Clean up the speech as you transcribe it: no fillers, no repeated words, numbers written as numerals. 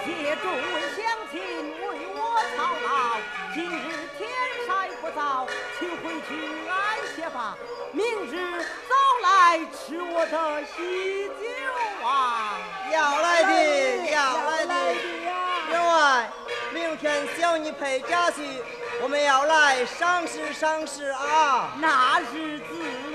借诸位乡亲为我操劳，今日天晒不早，请回去安歇吧。明日早来吃我的喜酒啊！ 要来的，要来的。员外，明天小女陪家去，我们要来赏识赏识啊！ 那日子。